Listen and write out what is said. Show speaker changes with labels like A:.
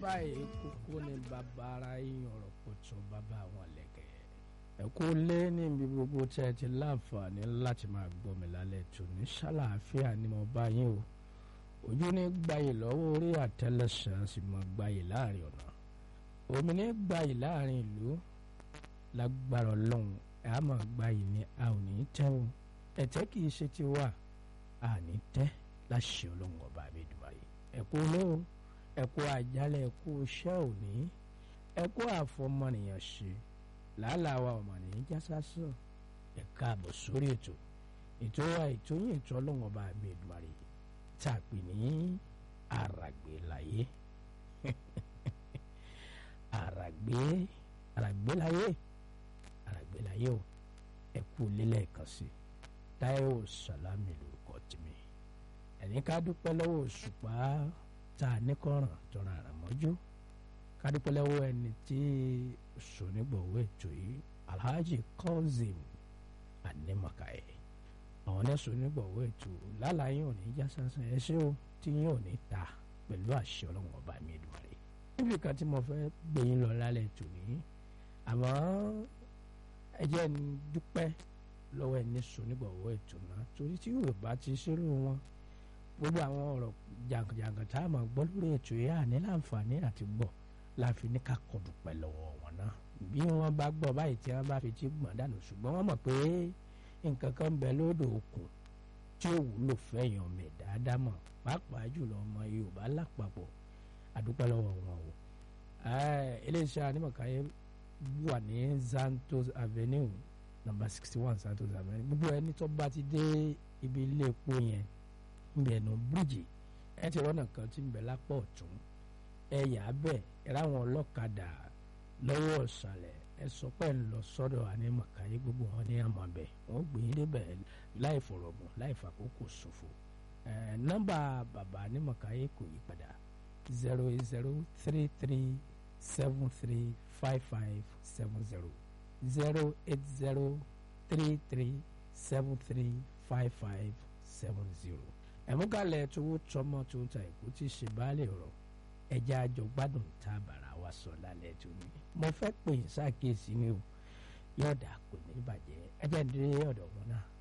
A: báyìí kókó ní bàbá ara yín ọ̀rọ̀ pọ̀tù bàbá àwọn lẹ́kẹ̀. ẹ kú lé níbi gbogbo tí ẹ ti láǹfààní láti máa gbọ́ mi lálẹ́ tò ní ṣàlàáfíà ni mo bá yín o. ojú ní gbayì lọ́wọ́ orí àtẹlẹsẹ̀ sì mọ gbayì láàrin ọ̀nà. omi ní gbayì láàrin ìlú lágbára ọlọ́run ẹ̀ á mọ̀ gbayì ni a ò ní tẹ́ o. ẹ̀tẹ́ kì í ṣe ti wà a ní tẹ́ láṣẹ ọlọ́run ọba mi dùn báyìí. ẹ kú lóhùn ẹ kú àjálẹ̀ ẹ kú iṣẹ́ òní ẹ kú àfọmọnìyàn ṣe làálàá wa ọmọnìyàn jásásọ ẹ káàbọ̀ sórí ètò wa ètò yín ètò ọlọ́run ọba mi dùn báyìí tá a pè ní àràgbélayé àràgbélayé o ẹ kú lílẹ̀ kan sí Táíwò Sàlámì lórúkọ tèmi ẹni ká dúpẹ́ lọ́wọ́ Òṣùpá tá a ní kọ́ràn tọ́ra àràmọ́jú ká dúpẹ́ lọ́wọ́ ẹni tí sònígbọ̀wọ́ ètò yìí Alhaji Kazeem Animakaye àwọn náà sònígbọ̀wọ́ ètò lálàyé òní já sásán ẹ ṣé o tí yín ò ní ta pẹ̀lú àṣẹ ọlọ́run ọba mi Èdùmàrè níbi kan tí mo fẹ́ gbé yín lọ lálẹ́ ètò ní àmọ́ ẹ jẹ́ n dúpẹ́ lọ́wọ́ ẹni sònígbọ̀wọ́ ètò náà torí tí Yorùbá ti ṣerú wọn gbogbo àwọn ọ̀rọ̀ jàǹkànjàǹkàn tá a máa gbọ́ lórí ètò yìí àní láǹfààní àti gbọ́ láfi ní ká kọ́ dúpẹ́ lọ́wọ́ wọn náà bí wọ́n bá gbọ́ báyìí tí wọ́n bá fi ti gbọ̀n dànù ṣùgbọ́n wọ́n mọ̀ pé nǹkan kan ń bẹ lódò òkun tí ó wúlò fẹ́yàn mẹ́ dáadáa mọ̀ pàápàá jùlọ ọmọ Yorùbá lápapọ̀ àdúpẹ́ lọ́wọ́ wọn o. iléeṣẹ́ Animakaye wà ní Santos Avenue number 61 Santos Avenue gbogbo ẹni tó bá ti dé ibi ilé epo yẹn nbẹ̀nu bíríjì ẹ ti rọ́nà kan tí ń bẹ lápá ọ̀tún ẹ yà á bẹ̀ ẹ ráwọn ọlọ́kadà lọ́wọ́ ọ̀sàlẹ̀ ẹ sọ pé ń lọ sọ́dọ̀ Animakaye gbogbo wọn ní àmọ́ bẹ̀ wọ́n gbé yín débẹ̀ láì fọ̀rọ̀gùn láì fàkókò ṣòfò nọ́mbà bàbá Animakaye kò yí padà 08033735570 08033735570 ẹ̀múgalẹ̀ tówó tọmọ tó ń ta èkó tí ṣe baálé ọ̀rọ̀ ẹja àjọ gbádùn tá a bàrà wa sọ lálẹ́ tó ní. mo fẹ́ pè é ṣàkíyèsí ni o yọ̀ọ̀dà kò ní bàjẹ́ ẹjẹ́ ń dé ọ̀dọ̀ wọn náà